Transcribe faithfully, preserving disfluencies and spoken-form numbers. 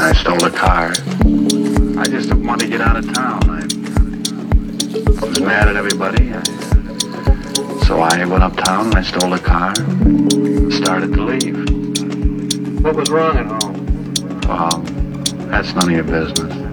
I stole a car. I just wanted to get out of town. I, I was mad at everybody. I, so I went uptown and I stole a car. Started to leave. What was wrong at home? Well, that's none of your business.